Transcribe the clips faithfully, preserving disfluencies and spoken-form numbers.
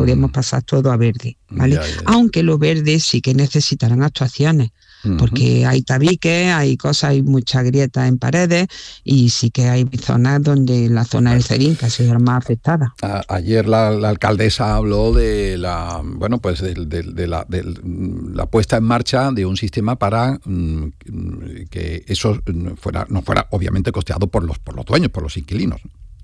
podemos pasar todo a verde, ¿vale? Ya, ya, ya. Aunque los verdes sí que necesitarán actuaciones, Uh-huh. porque hay tabiques, hay cosas, hay muchas grietas en paredes y sí que hay zonas donde la zona del Cedín, que ha sido la más afectada. A, ayer la, la alcaldesa habló de la bueno pues de, de, de, la, de la puesta en marcha de un sistema para mm, que eso fuera no fuera obviamente costeado por los por los dueños, por los inquilinos.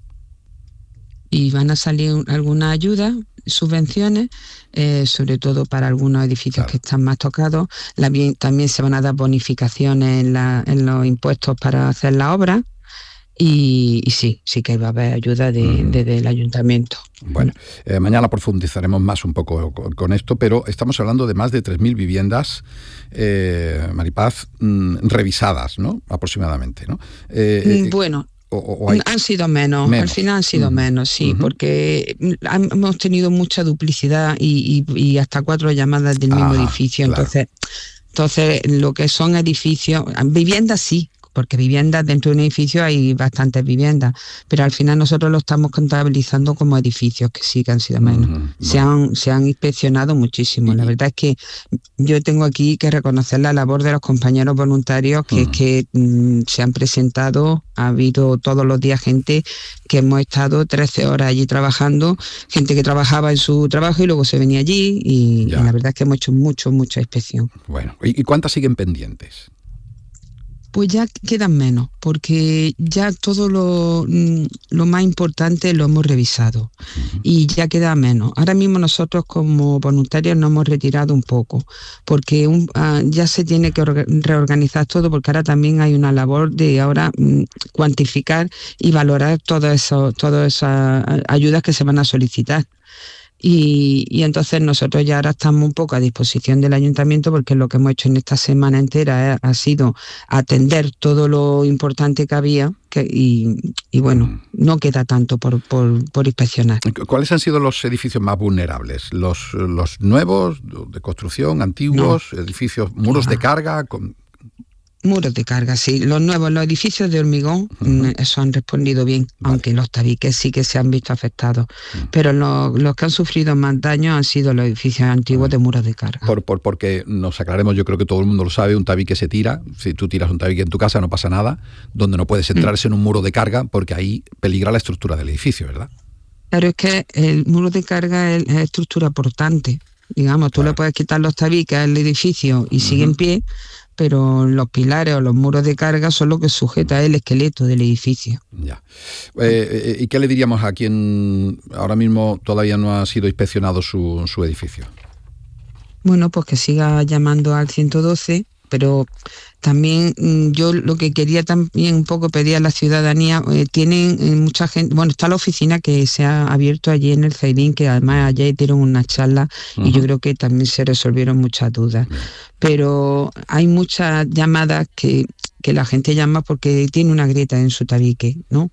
Y van a salir algunas ayudas, subvenciones, eh, sobre todo para algunos edificios, claro, que están más tocados. La, también se van a dar bonificaciones en, la, en los impuestos para hacer la obra. Y, y sí, sí que va a haber ayuda desde de, de el ayuntamiento. Bueno, eh, mañana profundizaremos más un poco con, con esto, pero estamos hablando de más de tres mil viviendas, eh, Maripaz, mmm, revisadas, ¿no? Aproximadamente, ¿no? Eh, bueno... O, o hay... Han sido menos, menos, al final han sido uh-huh. menos, sí, uh-huh. porque hemos tenido mucha duplicidad y, y, y hasta cuatro llamadas del mismo ah, edificio, claro. entonces, entonces lo que son edificios, viviendas sí, porque viviendas dentro de un edificio hay bastantes viviendas, pero al final nosotros lo estamos contabilizando como edificios que sí que han sido menos. Uh-huh. Se, bueno. han, se han inspeccionado muchísimo. La verdad es que yo tengo aquí que reconocer la labor de los compañeros voluntarios que uh-huh. es que mm, se han presentado, ha habido todos los días gente que hemos estado trece horas allí trabajando, gente que trabajaba en su trabajo y luego se venía allí y, y la verdad es que hemos hecho mucho, mucha inspección. Bueno, ¿y cuántas siguen pendientes? Pues ya quedan menos, porque ya todo lo, lo más importante lo hemos revisado uh-huh. y ya queda menos. Ahora mismo nosotros como voluntarios nos hemos retirado un poco, porque un, uh, ya se tiene que orga- reorganizar todo, porque ahora también hay una labor de ahora um, cuantificar y valorar todas eso, todas esas ayudas que se van a solicitar. Y, y entonces nosotros ya ahora estamos un poco a disposición del ayuntamiento porque lo que hemos hecho en esta semana entera ha, ha sido atender todo lo importante que había que, y, y bueno, no queda tanto por, por, por inspeccionar. ¿Cuáles han sido los edificios más vulnerables? ¿Los, los nuevos, de construcción, antiguos, no. edificios, muros no. de carga? Con... Muros de carga, sí. Los nuevos, los edificios de hormigón, uh-huh. eso han respondido bien, vale. aunque los tabiques sí que se han visto afectados. Uh-huh. Pero lo, los que han sufrido más daño han sido los edificios antiguos uh-huh. de muros de carga. Por, por, porque nos aclaremos, yo creo que todo el mundo lo sabe, un tabique se tira. Si tú tiras un tabique en tu casa no pasa nada. Donde no puedes entrarse uh-huh. en un muro de carga porque ahí peligra la estructura del edificio, ¿verdad? Claro, es que el muro de carga es, es estructura portante. Digamos, tú claro. le puedes quitar los tabiques al edificio y uh-huh. sigue en pie, pero los pilares o los muros de carga son lo que sujeta el esqueleto del edificio. Ya. Eh, ¿Y qué le diríamos a quien ahora mismo todavía no ha sido inspeccionado su, su edificio? Bueno, pues que siga llamando al ciento doce, pero también yo lo que quería también un poco pedir a la ciudadanía, eh, tienen eh, mucha gente, bueno, está la oficina que se ha abierto allí en el Cedín, que además ayer dieron una charla uh-huh. y yo creo que también se resolvieron muchas dudas, uh-huh. pero hay muchas llamadas que que la gente llama porque tiene una grieta en su tabique, ¿no?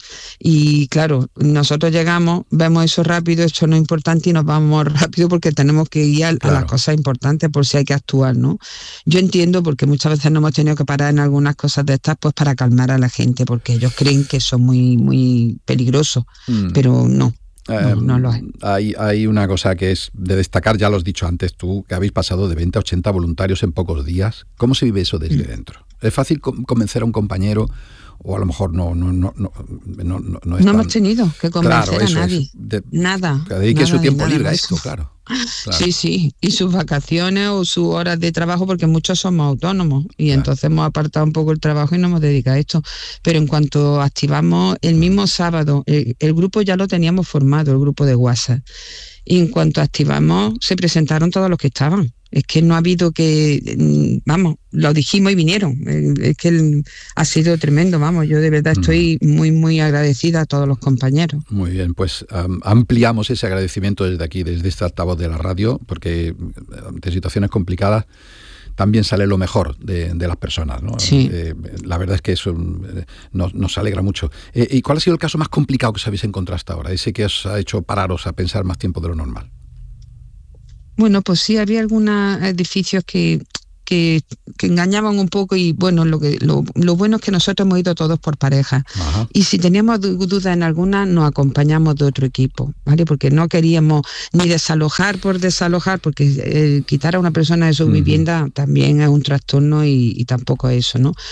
Y claro, nosotros llegamos, vemos eso rápido, eso no es importante y nos vamos rápido porque tenemos que ir a, claro. a las cosas importantes por si hay que actuar, ¿no? Yo entiendo porque muchas veces nos hemos tenido que parar en algunas cosas de estas pues para calmar a la gente porque ellos creen que son muy, muy peligrosos, mm. pero no. No, no lo es. Hay, hay una cosa que es de destacar, ya lo has dicho antes tú, que habéis pasado de veinte a ochenta voluntarios en pocos días. ¿Cómo se vive eso desde mm. dentro? ¿Es fácil convencer a un compañero o a lo mejor no no no no no, no, no es no tan... hemos tenido que convencer claro, a nadie de... nada que dedique nada, su tiempo nada, libre nada. a esto, claro, claro sí sí y sus vacaciones o sus horas de trabajo porque muchos somos autónomos y claro. entonces hemos apartado un poco el trabajo y nos hemos dedicado a esto, pero en cuanto activamos el mismo sábado el, el grupo ya lo teníamos formado, el grupo de WhatsApp, y en cuanto activamos se presentaron todos los que estaban. Es que no ha habido que, vamos, lo dijimos y vinieron. Es que el, ha sido tremendo, vamos. Yo de verdad estoy muy, muy agradecida a todos los compañeros. Muy bien, pues um, ampliamos ese agradecimiento desde aquí, desde este altavoz de la radio, porque ante situaciones complicadas también sale lo mejor de, de las personas, ¿no? Sí. Eh, la verdad es que eso eh, nos, nos alegra mucho. Eh, ¿Y cuál ha sido el caso más complicado que os habéis encontrado hasta ahora? Ese que os ha hecho pararos a pensar más tiempo de lo normal. Bueno, pues sí, había algunos edificios que, que, que engañaban un poco y bueno, lo que lo, lo bueno es que nosotros hemos ido todos por pareja. Ajá. Y si teníamos dudas en alguna, nos acompañamos de otro equipo, ¿vale? Porque no queríamos ni desalojar por desalojar, porque eh, quitar a una persona de su uh-huh. vivienda también es un trastorno y, y tampoco es eso, ¿no?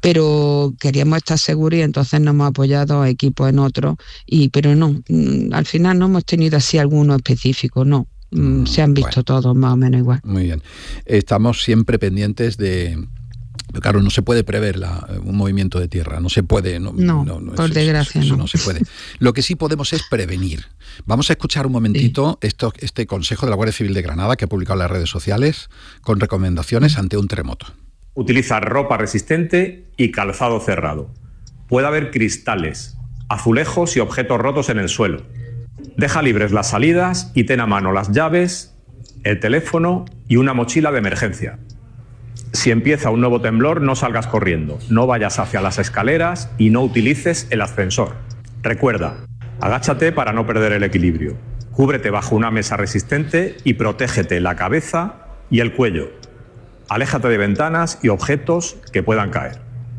Pero queríamos estar seguros y entonces nos hemos apoyado a equipos en otros, y pero no, al final no hemos tenido así alguno específico, no. Se han visto bueno, todos más o menos igual. Muy bien. Estamos siempre pendientes de... Claro, no se puede prever la, un movimiento de tierra, no se puede. No, no, no, no por eso, desgracia eso, eso no. no se puede. Lo que sí podemos es prevenir. Vamos a escuchar un momentito sí. esto, este consejo de la Guardia Civil de Granada que ha publicado en las redes sociales con recomendaciones ante un terremoto. Utiliza ropa resistente y calzado cerrado. Puede haber cristales, azulejos y objetos rotos en el suelo. Deja libres las salidas y ten a mano las llaves, el teléfono y una mochila de emergencia. Si empieza un nuevo temblor, no salgas corriendo, no vayas hacia las escaleras y no utilices el ascensor. Recuerda, agáchate para no perder el equilibrio. Cúbrete bajo una mesa resistente y protégete la cabeza y el cuello. Aléjate de ventanas y objetos que puedan caer.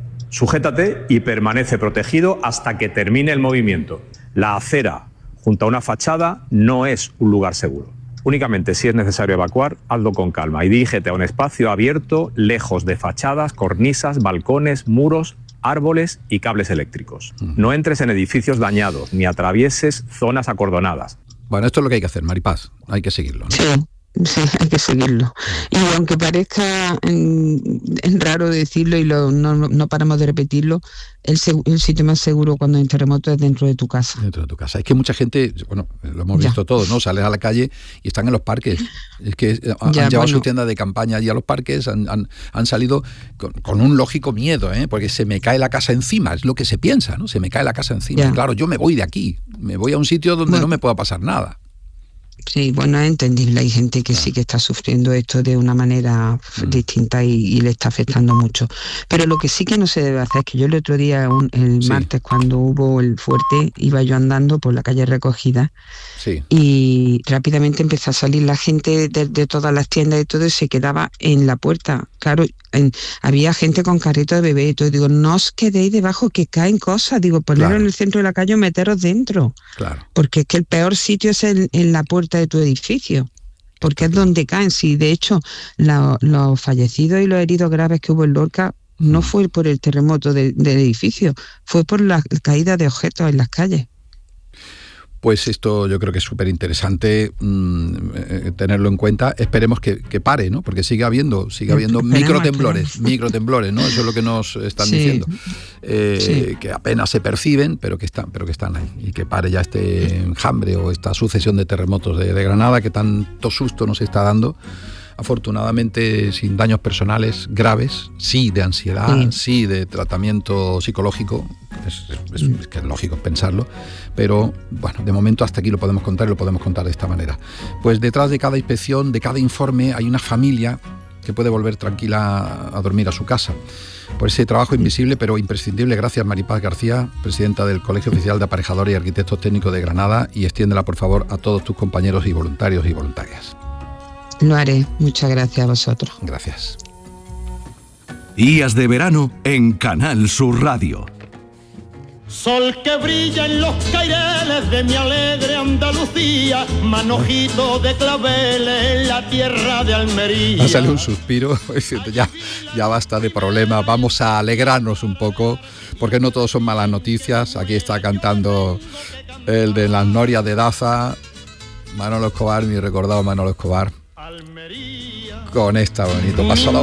Sujétate y permanece protegido hasta que termine el movimiento. La acera junto a una fachada no es un lugar seguro. Únicamente si es necesario evacuar, hazlo con calma y dirígete a un espacio abierto, lejos de fachadas, cornisas, balcones, muros, árboles y cables eléctricos. No entres en edificios dañados ni atravieses zonas acordonadas. Bueno, esto es lo que hay que hacer, Maripaz. Hay que seguirlo, ¿no? Sí. Sí, hay que seguirlo. Y aunque parezca en, en raro decirlo y lo, no, no paramos de repetirlo, el, el sitio más seguro cuando hay un terremoto es dentro de tu casa. Dentro de tu casa. Es que mucha gente, bueno, lo hemos ya. visto todos, ¿no? Sales a la calle y están en los parques. Es que han ya, llevado bueno. su tienda de campaña allí a los parques, han, han, han salido con, con un lógico miedo, ¿eh? Porque se me cae la casa encima, es lo que se piensa, ¿no? Se me cae la casa encima. Ya. Claro, yo me voy de aquí, me voy a un sitio donde bueno. no me pueda pasar nada. Sí, bueno, es entendible, hay gente que sí que está sufriendo esto de una manera mm. distinta y, y le está afectando mucho. Pero lo que sí que no se debe hacer es que yo el otro día, un, el sí. martes, cuando hubo el fuerte, iba yo andando por la calle Recogida sí. y rápidamente empezó a salir la gente de, de todas las tiendas y todo y se quedaba en la puerta. Claro, en, había gente con carrito de bebé y todo. Digo, no os quedéis debajo que caen cosas. Digo, ponerlo claro. en el centro de la calle o meteros dentro. Claro. Porque es que el peor sitio es el, en la puerta de tu edificio, porque es donde caen. Si de hecho la, los fallecidos y los heridos graves que hubo en Lorca no fue por el terremoto de, del edificio, fue por la caída de objetos en las calles. Pues esto yo creo que es súper interesante mmm, eh, tenerlo en cuenta. Esperemos que, que pare, ¿no? Porque sigue habiendo, sigue habiendo microtemblores, microtemblores, ¿no? Eso es lo que nos están sí. diciendo. Eh, sí. Que apenas se perciben, pero que están, pero que están ahí. Y que pare ya este enjambre o esta sucesión de terremotos de, de Granada que tanto susto nos está dando. Afortunadamente sin daños personales graves, sí de ansiedad, sí, sí de tratamiento psicológico, es, es, es, es que es lógico pensarlo, pero bueno, de momento hasta aquí lo podemos contar y lo podemos contar de esta manera. Pues detrás de cada inspección, de cada informe, hay una familia que puede volver tranquila a dormir a su casa. Por ese trabajo invisible pero imprescindible, gracias Maripaz García, presidenta del Colegio Oficial de Aparejadores y Arquitectos Técnicos de Granada, y extiéndela por favor a todos tus compañeros y voluntarios y voluntarias. Lo haré. Muchas gracias a vosotros. Gracias. Días de verano en Canal Sur Radio. Sol que brilla en los caireles de mi alegre Andalucía, manojito de claveles en la tierra de Almería. Ha salido un suspiro, ya, ya basta de problemas, vamos a alegrarnos un poco, porque no todos son malas noticias. Aquí está cantando el de las norias de Daza, Manolo Escobar, mi recordado Manolo Escobar, con esta bonito paso.